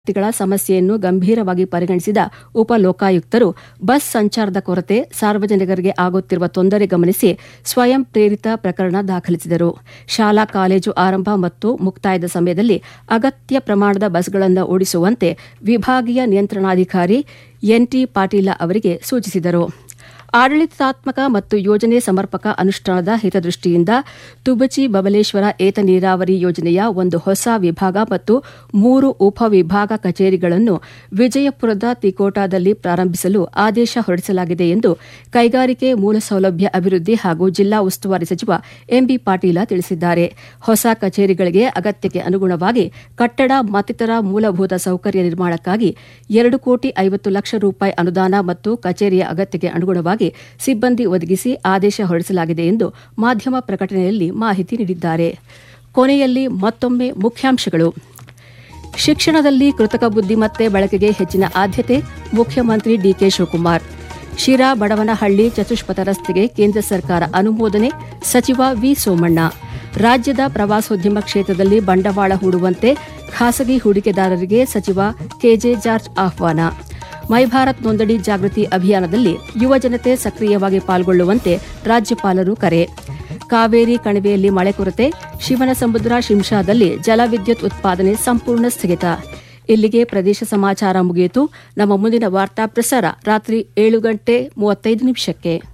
ಗಳ ಸಮಸ್ಯೆಯನ್ನು ಗಂಭೀರವಾಗಿ ಪರಿಗಣಿಸಿದ ಉಪಲೋಕಾಯುಕ್ತರು ಬಸ್ ಸಂಚಾರದ ಕೊರತೆ, ಸಾರ್ವಜನಿಕರಿಗೆ ಆಗುತ್ತಿರುವ ತೊಂದರೆ ಗಮನಿಸಿ ಸ್ವಯಂ ಪ್ರೇರಿತ ಪ್ರಕರಣ ದಾಖಲಿಸಿದರು. ಶಾಲಾ ಕಾಲೇಜು ಆರಂಭ ಮತ್ತು ಮುಕ್ತಾಯದ ಸಮಯದಲ್ಲಿ ಅಗತ್ಯ ಪ್ರಮಾಣದ ಬಸ್ಗಳನ್ನು ಓಡಿಸುವಂತೆ ವಿಭಾಗೀಯ ನಿಯಂತ್ರಣಾಧಿಕಾರಿ ಎನ್ಟಿ ಪಾಟೀಲ ಅವರಿಗೆ ಸೂಚಿಸಿದರು. ಆಡಳಿತಾತ್ಮಕ ಮತ್ತು ಯೋಜನೆ ಸಮರ್ಪಕ ಅನುಷ್ಠಾನದ ಹಿತದೃಷ್ಟಿಯಿಂದ ತುಬಚಿ ಬಬಲೇಶ್ವರ ಏತ ನೀರಾವರಿ ಯೋಜನೆಯ ಒಂದು ಹೊಸ ವಿಭಾಗ ಮತ್ತು 3 ಉಪವಿಭಾಗ ಕಚೇರಿಗಳನ್ನು ವಿಜಯಪುರದ ತಿಕೋಟಾದಲ್ಲಿ ಪ್ರಾರಂಭಿಸಲು ಆದೇಶ ಹೊರಡಿಸಲಾಗಿದೆ ಎಂದು ಕೈಗಾರಿಕೆ ಮೂಲಸೌಲಭ್ಯ ಅಭಿವೃದ್ಧಿ ಹಾಗೂ ಜಿಲ್ಲಾ ಉಸ್ತುವಾರಿ ಸಚಿವ ಎಂಬಿ ಪಾಟೀಲ ತಿಳಿಸಿದ್ದಾರೆ. ಹೊಸ ಕಚೇರಿಗಳಿಗೆ ಅಗತ್ಯಕ್ಕೆ ಅನುಗುಣವಾಗಿ ಕಟ್ಟಡ ಮತ್ತಿತರ ಮೂಲಭೂತ ಸೌಕರ್ಯ ನಿರ್ಮಾಣಕ್ಕಾಗಿ 2,50,00,000 ರೂಪಾಯಿ ಅನುದಾನ ಮತ್ತು ಕಚೇರಿಯ ಅಗತ್ಯಕ್ಕೆ ಅನುಗುಣವಾಗಿ ಸಿಬ್ಬಂದಿ ಒದಗಿಸಿ ಆದೇಶ ಹೊರಡಿಸಲಾಗಿದೆ ಎಂದು ಮಾಧ್ಯಮ ಪ್ರಕಟಣೆಯಲ್ಲಿ ಮಾಹಿತಿ ನೀಡಿದ್ದಾರೆ. ಕೊನೆಯಲ್ಲಿ ಮತ್ತೊಮ್ಮೆ ಮುಖ್ಯಾಂಶಗಳು. ಶಿಕ್ಷಣದಲ್ಲಿ ಕೃತಕ ಬುದ್ದಿಮತ್ತೆ ಬಳಕೆಗೆ ಹೆಚ್ಚಿನ ಆದ್ಯತೆ, ಮುಖ್ಯಮಂತ್ರಿ ಡಿಕೆ ಶಿವಕುಮಾರ್. ಶಿರಾ ಬಡವನಹಳ್ಳಿ ಚತುಷ್ಪಥ ರಸ್ತೆಗೆ ಕೇಂದ್ರ ಸರ್ಕಾರ ಅನುಮೋದನೆ, ಸಚಿವ ವಿ ಸೋಮಣ್ಣ. ರಾಜ್ಯದ ಪ್ರವಾಸೋದ್ಯಮ ಕ್ಷೇತ್ರದಲ್ಲಿ ಬಂಡವಾಳ ಹೂಡುವಂತೆ ಖಾಸಗಿ ಹೂಡಿಕೆದಾರರಿಗೆ ಸಚಿವ ಕೆಜೆ ಜಾರ್ಜ್ ಆಹ್ವಾನ. ಮೈ ಭಾರತ್ ನೋಂದಣಿ ಜಾಗೃತಿ ಅಭಿಯಾನದಲ್ಲಿ ಯುವಜನತೆ ಸಕ್ರಿಯವಾಗಿ ಪಾಲ್ಗೊಳ್ಳುವಂತೆ ರಾಜ್ಯಪಾಲರು ಕರೆ. ಕಾವೇರಿ ಕಣಿವೆಯಲ್ಲಿ ಮಳೆ ಕೊರತೆ, ಶಿವನಸಮುದ್ರ ಶಿಂಷಾದಲ್ಲಿ ಜಲವಿದ್ಯುತ್ ಉತ್ಪಾದನೆ ಸಂಪೂರ್ಣ ಸ್ಥಗಿತ. ಇಲ್ಲಿಗೆ ಪ್ರದೇಶ ಸಮಾಚಾರ ಮುಗಿಯಿತು. ನಮ್ಮ ಮುಂದಿನ ವಾರ್ತಾ ಪ್ರಸಾರ ರಾತ್ರಿ 7:35